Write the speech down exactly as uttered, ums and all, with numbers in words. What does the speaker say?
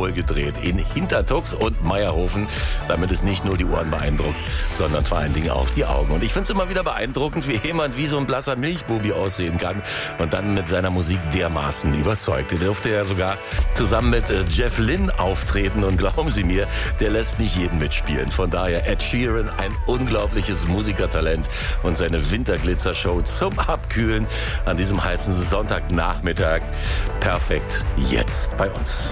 voll gedreht in Hintertux und Meierhofen, damit es nicht nur die Ohren beeindruckt, sondern vor allen Dingen auch die Augen. Und ich finde es immer wieder beeindruckend, wie jemand wie so ein blasser Milchbubi aussehen kann und dann mit seiner Musik dermaßen überzeugt. Der durfte ja sogar zusammen mit äh, Jeff Lynne auftreten und glauben Sie mir, der lässt nicht jeden mitspielen. Von daher Ed Sheeran, ein unglaubliches Musikertalent und seine Winterglitzer-Show zum Abkühlen an diesem heißen Sonntagnachmittag. Perfekt jetzt bei uns.